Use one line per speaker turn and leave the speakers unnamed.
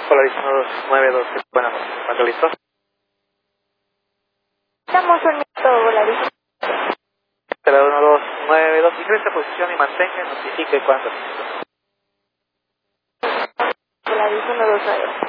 Polaris 1292, buenas noches. ¿Cuánto listo?
Estamos en todo, Polaris.
1292, ingrese a posición y mantenga, notifique cuánto listo.
Polaris 1292.